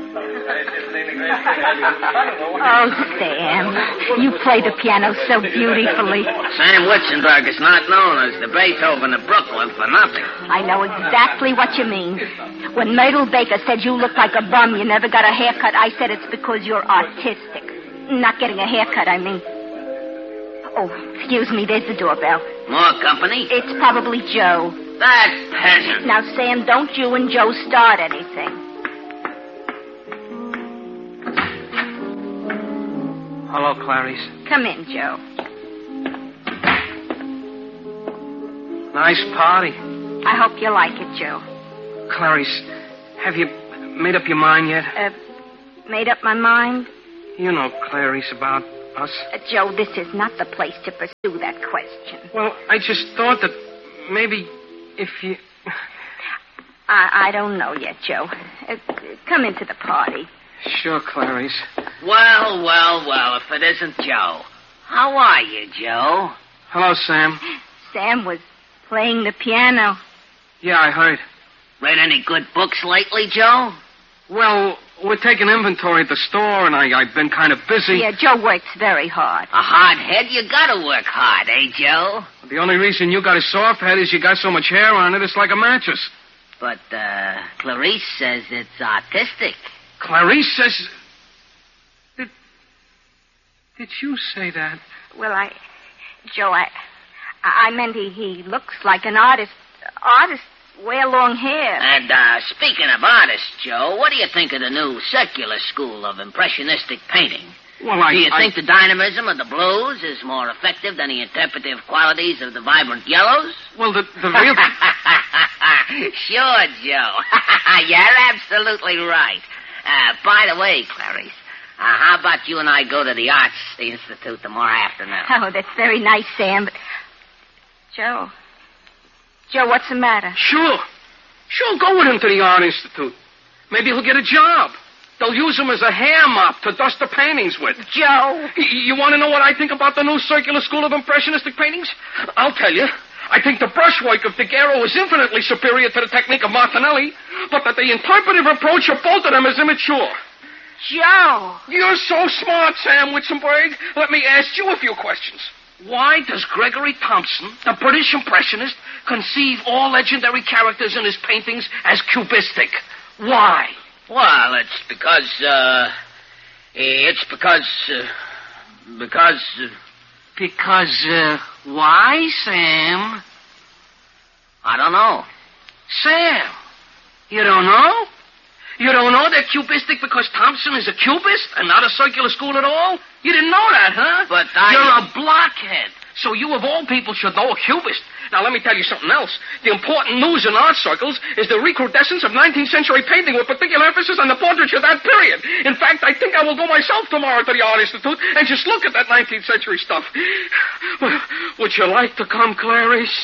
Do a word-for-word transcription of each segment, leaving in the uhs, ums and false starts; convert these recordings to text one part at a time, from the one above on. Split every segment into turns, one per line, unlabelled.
Oh, Sam, you play the piano so beautifully.
Sam Witzenberg is not known as the Beethoven of Brooklyn for nothing.
I know exactly what you mean. When Myrtle Baker said you looked like a bum, you never got a haircut, I said it's because you're artistic. Not getting a haircut, I mean. Oh, excuse me, there's the doorbell.
More company?
It's probably Joe.
That peasant.
Now, Sam, don't you and Joe start anything.
Hello, Clarice.
Come in, Joe.
Nice party.
I hope you like it, Joe.
Clarice, have you made up your mind yet?
Uh, made up my mind?
You know, Clarice, about us.
Uh, Joe, this is not the place to pursue that question.
Well, I just thought that maybe if you...
I, I don't know yet, Joe. Uh, come into the party.
Sure, Clarice.
Well, well, well, if it isn't Joe. How are you, Joe?
Hello, Sam.
Sam was playing the piano.
Yeah, I heard.
Read any good books lately, Joe?
Well, we're taking inventory at the store, and I, I've been kind of busy.
Yeah, Joe works very hard.
A hard head? You gotta work hard, eh, Joe?
The only reason you got a soft head is you got so much hair on it, it's like a mattress.
But, uh, Clarice says it's artistic.
Clarice says... Did... Did you say that?
Well, I... Joe, I... I meant he, he looks like an artist. Artists wear long hair.
And, uh, speaking of artists, Joe, what do you think of the new circular school of impressionistic painting?
Well, I...
Do you
I...
think the dynamism of the blues is more effective than the interpretive qualities of the vibrant yellows?
Well, the, the real...
Sure, Joe. You're absolutely right. Uh, by the way, Clarice, uh, how about you and I go to the Arts Institute tomorrow afternoon?
Oh, that's very nice, Sam, but... Joe. Joe, what's the matter?
Sure. Sure, go with him to the Art Institute. Maybe he'll get a job. They'll use him as a hair mop to dust the paintings with.
Joe.
Y- you want to know what I think about the new circular school of impressionistic paintings? I'll tell you. I think the brushwork of Daguerre is infinitely superior to the technique of Martinelli, but that the interpretive approach of both of them is immature.
Joe.
You're so smart, Sam Witzenberg. Let me ask you a few questions. Why does Gregory Thompson, the British impressionist, conceive all legendary characters in his paintings as cubistic? Why?
Well, it's because, uh... It's because, uh... Because, uh...
Because, uh, why, Sam?
I don't know.
Sam, you don't know? You don't know they're cubistic because Thompson is a cubist and not a circular school at all? You didn't know that, huh?
But I...
You're a blockhead. So you, of all people, should know a cubist. Now, let me tell you something else. The important news in art circles is the recrudescence of nineteenth century painting with particular emphasis on the portraiture of that period. In fact, I think I will go myself tomorrow to the Art Institute and just look at that nineteenth century stuff. Would you like to come, Clarice?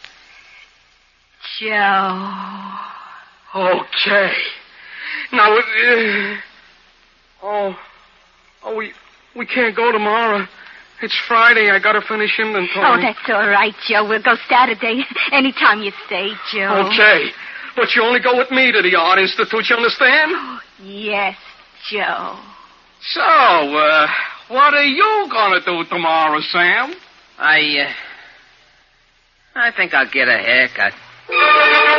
Joe.
Okay. Now, uh, oh, oh, we we can't go tomorrow. It's Friday. I got to finish inventory.
Oh, that's all right, Joe. We'll go Saturday. Anytime you stay, Joe.
Okay. But you only go with me to the Art Institute, you understand?
Oh, yes, Joe.
So, uh, what are you going to do tomorrow, Sam?
I, uh... I think I'll get a haircut.